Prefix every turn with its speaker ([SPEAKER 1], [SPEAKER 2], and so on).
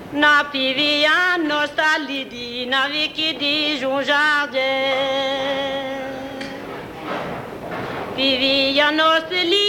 [SPEAKER 1] Na pivia nostalidi na viki di jardin. Pivia nostalidi